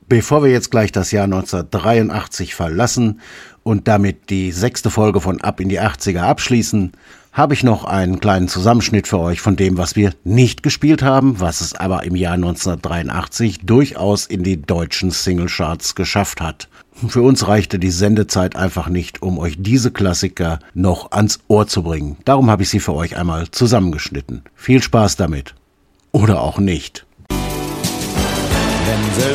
Bevor wir jetzt gleich das Jahr 1983 verlassen und damit die 6. Folge von Ab in die 80er abschließen, habe ich noch einen kleinen Zusammenschnitt für euch von dem, was wir nicht gespielt haben, was es aber im Jahr 1983 durchaus in die deutschen Singlecharts geschafft hat. Für uns reichte die Sendezeit einfach nicht, um euch diese Klassiker noch ans Ohr zu bringen. Darum habe ich sie für euch einmal zusammengeschnitten. Viel Spaß damit. Oder auch nicht. Wenn